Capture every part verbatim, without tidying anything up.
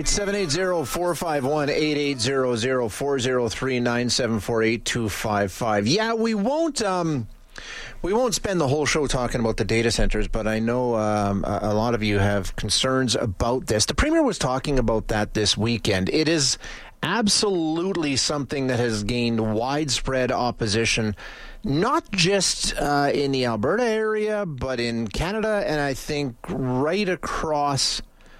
right, seven eight zero, four five one, eight eight zero zero, four zero three, nine seven four, eight two five five. Yeah, we won't um, we won't spend the whole show talking about the data centers, but I know um, a, a lot of you have concerns about this. The Premier was talking about that this weekend. It is absolutely something that has gained widespread opposition, not just uh, in the Alberta area, but in Canada, and I think right across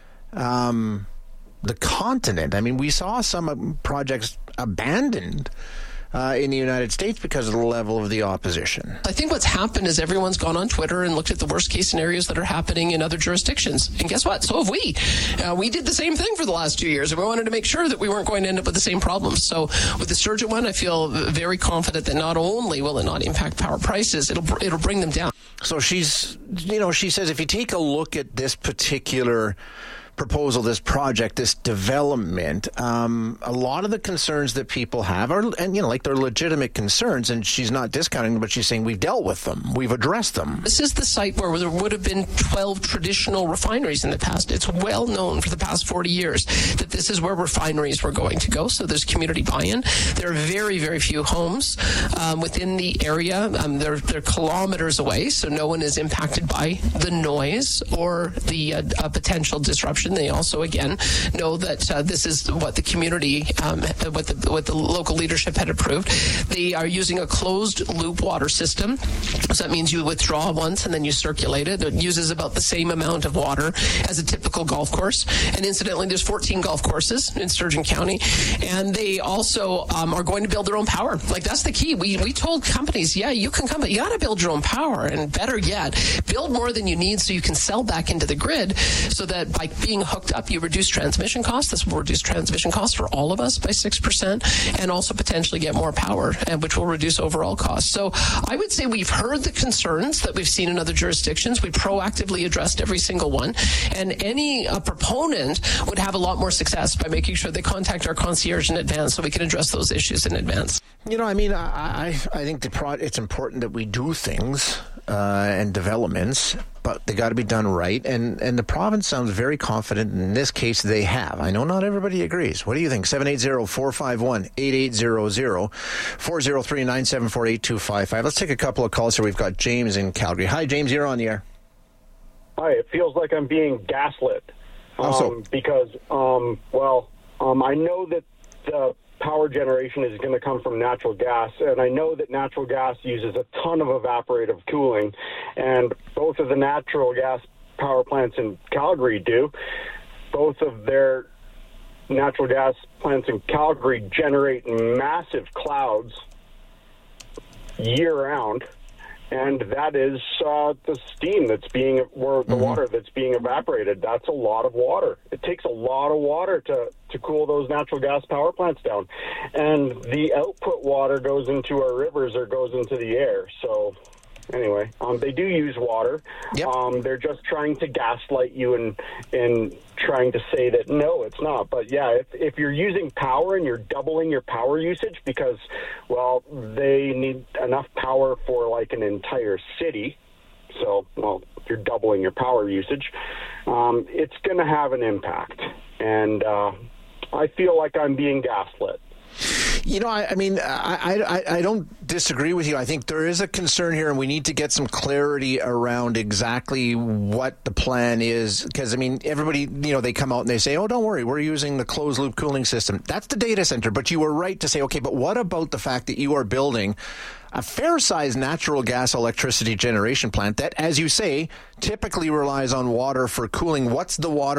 um, the continent. I mean, we saw some projects abandoned Uh, in the United States because of the level of the opposition. I think what's happened is everyone's gone on Twitter and looked at the worst case scenarios that are happening in other jurisdictions. And guess what? So have we. Uh, we did the same thing for the last two years, and we wanted to make sure that we weren't going to end up with the same problems. So with the Sturgeon one, I feel very confident that not only will it not impact power prices, it'll it'll bring them down. So she's, you know, she says if you take a look at this particular proposal, this project, this development, um, a lot of the concerns that people have are, and you know, like they're legitimate concerns, and she's not discounting them, but she's saying we've dealt with them, we've addressed them. This is the site where there would have been twelve traditional refineries in the past. It's well known for the past forty years that this is where refineries were going to go, so there's community buy-in. There are very, very few homes um, within the area. Um, they're, they're kilometers away, so no one is impacted by the noise or the uh, uh, potential disruption. They also, again, know that uh, this is what the community, um, what the what the local leadership had approved. They are using a closed-loop water system. So that means you withdraw once and then you circulate it. It uses about the same amount of water as a typical golf course. And incidentally, there's fourteen golf courses in Sturgeon County. And they also um, are going to build their own power. Like, that's the key. We we told companies, yeah, you can come, but you got to build your own power. And better yet, build more than you need so you can sell back into the grid, so that by being hooked up, you reduce transmission costs. This will reduce transmission costs for all of us by six percent, and also potentially get more power, and which will reduce overall costs. So I would say we've heard the concerns that we've seen in other jurisdictions. We proactively addressed every single one, and any uh, proponent would have a lot more success by making sure they contact our concierge in advance so we can address those issues in advance. You know, I mean, I I, I think the pro- it's important that we do things uh, and developments, but they got to be done right. And, and the province sounds very confident. In this case, they have. I know not everybody agrees. What do you think? seven eight zero, four five one, eight eight zero zero, four zero three, nine seven four, eight two five five. Let's take a couple of calls here. We've got James in Calgary. Hi, James. You're on the air. Hi. It feels like I'm being gaslit. Um, also, because, um, well, um, I know that the power generation is going to come from natural gas, and I know that natural gas uses a ton of evaporative cooling, and both of the natural gas power plants in Calgary do. Both of their natural gas plants in Calgary generate massive clouds year-round, and that is uh, the steam that's being, or the mm-hmm. water that's being evaporated. That's a lot of water. It takes a lot of water to, to cool those natural gas power plants down. And the output water goes into our rivers or goes into the air. So anyway, um, they do use water. Yep. Um, they're just trying to gaslight you and and trying to say that, no, it's not. But, yeah, if, if you're using power and you're doubling your power usage because, well, they need enough power for, like, an entire city, so, well, if you're doubling your power usage, um, it's going to have an impact. And uh, I feel like I'm being gaslit. You know, I, I mean, I, I I don't disagree with you. I think there is a concern here, and we need to get some clarity around exactly what the plan is. Because, I mean, everybody, you know, they come out and they say, oh, don't worry, we're using the closed-loop cooling system. That's the data center. But you were right to say, okay, but what about the fact that you are building a fair-sized natural gas electricity generation plant that, as you say, typically relies on water for cooling? What's the water